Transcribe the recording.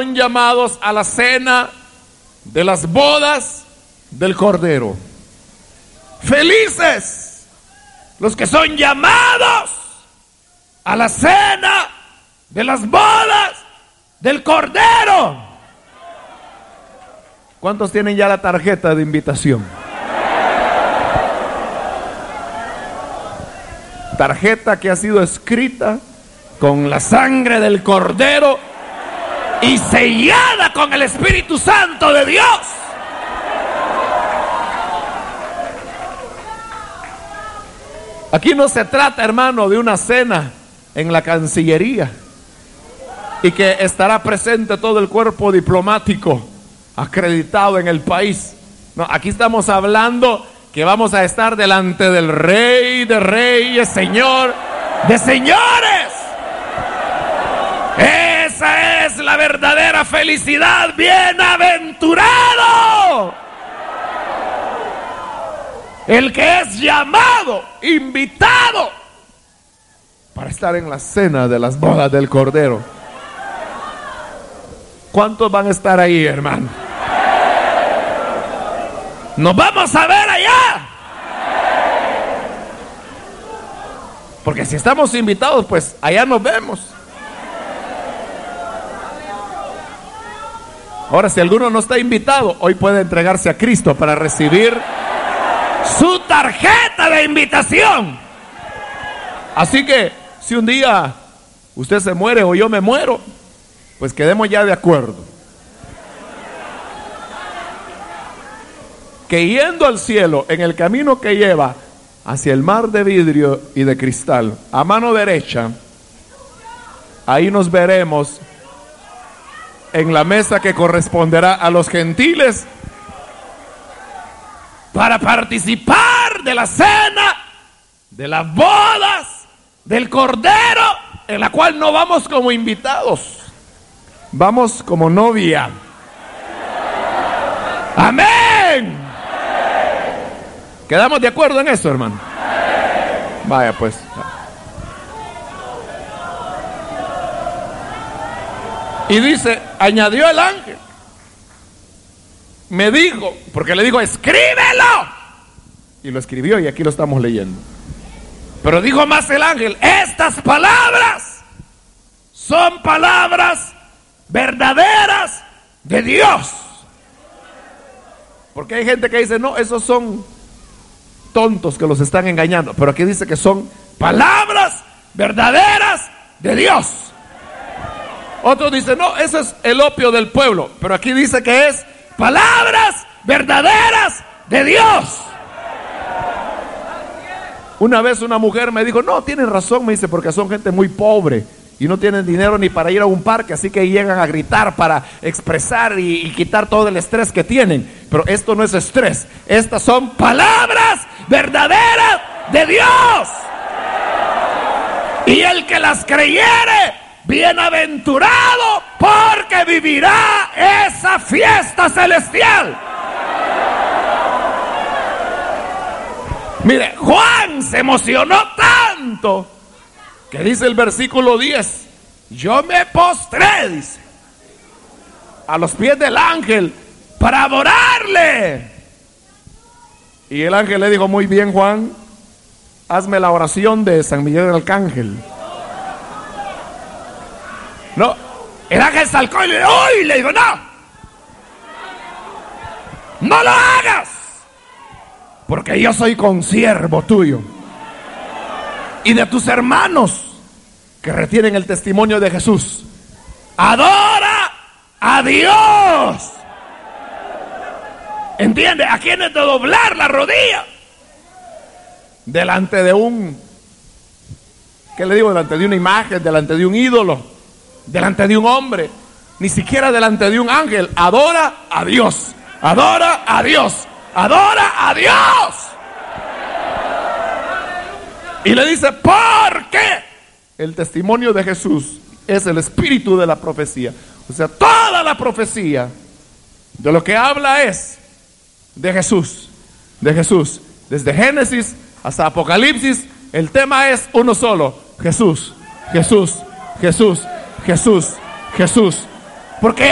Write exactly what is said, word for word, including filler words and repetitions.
son llamados a la cena de las bodas del Cordero. Felices los que son llamados a la cena de las bodas del Cordero. ¿Cuántos tienen ya la tarjeta de invitación? Tarjeta que ha sido escrita con la sangre del Cordero y sellada con el Espíritu Santo de Dios. Aquí no se trata, hermano, de una cena en la Cancillería y que estará presente todo el cuerpo diplomático acreditado en el país. No, aquí estamos hablando que vamos a estar delante del Rey de Reyes, Señor de Señores. Esa es la verdadera felicidad. Bienaventurado el que es llamado, invitado para estar en la cena de las bodas del Cordero. ¿Cuántos van a estar ahí, hermano? Nos vamos a ver allá. Porque si estamos invitados, pues allá nos vemos. Ahora, si alguno no está invitado, hoy puede entregarse a Cristo para recibir su tarjeta de invitación. Así que, si un día usted se muere o yo me muero, pues quedemos ya de acuerdo que yendo al cielo, en el camino que lleva hacia el mar de vidrio y de cristal, a mano derecha, ahí nos veremos en la mesa que corresponderá a los gentiles para participar de la cena de las bodas del Cordero, en la cual no vamos como invitados, vamos como novia. Amén. ¿Quedamos de acuerdo en eso, hermano? Vaya pues. Y dice, añadió el ángel, me dijo, porque le dijo, escríbelo. Y lo escribió y aquí lo estamos leyendo. Pero dijo más el ángel, estas palabras son palabras verdaderas de Dios. Porque hay gente que dice, no, esos son tontos que los están engañando. Pero aquí dice que son palabras verdaderas de Dios. Otros dicen, no, eso es el opio del pueblo. Pero aquí dice que es palabras verdaderas de Dios. Una vez una mujer me dijo, no, tienen razón, me dice, porque son gente muy pobre y no tienen dinero ni para ir a un parque, así que llegan a gritar para expresar y, y quitar todo el estrés que tienen. Pero esto no es estrés, estas son palabras verdaderas de Dios. Y el que las creyere, bienaventurado, porque vivirá esa fiesta celestial. Mire, Juan se emocionó tanto que dice el versículo diez, yo me postré, dice, a los pies del ángel para adorarle. Y el ángel le dijo, muy bien, Juan, hazme la oración de San Miguel Arcángel. No, el ángel salcó y le dijo, ¡uy! Le dijo, no, no lo hagas, porque yo soy consiervo tuyo y de tus hermanos que retienen el testimonio de Jesús. Adora a Dios. ¿Entiende? ¿A quién es de doblar la rodilla? Delante de un, ¿qué le digo? Delante de una imagen, delante de un ídolo, delante de un hombre, ni siquiera delante de un ángel. Adora a Dios, adora a Dios, adora a Dios. Y le dice, ¿por qué? El testimonio de Jesús es el espíritu de la profecía. O sea, toda la profecía de lo que habla es de Jesús, de Jesús. Desde Génesis hasta Apocalipsis, el tema es uno solo: Jesús, Jesús, Jesús, Jesús, Jesús. Porque